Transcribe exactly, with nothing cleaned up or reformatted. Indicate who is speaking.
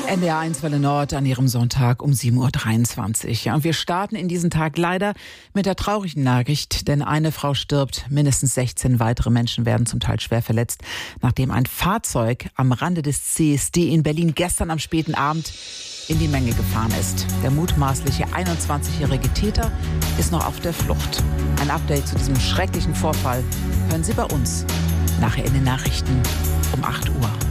Speaker 1: N D R eins Welle Nord an Ihrem Sonntag um sieben Uhr dreiundzwanzig. Ja, und wir starten in diesen Tag leider mit der traurigen Nachricht, denn eine Frau stirbt, mindestens sechzehn weitere Menschen werden zum Teil schwer verletzt, nachdem ein Fahrzeug am Rande des C S D in Berlin gestern am späten Abend in die Menge gefahren ist. Der mutmaßliche einundzwanzigjährige Täter ist noch auf der Flucht. Ein Update zu diesem schrecklichen Vorfall hören Sie bei uns nachher in den Nachrichten um acht Uhr.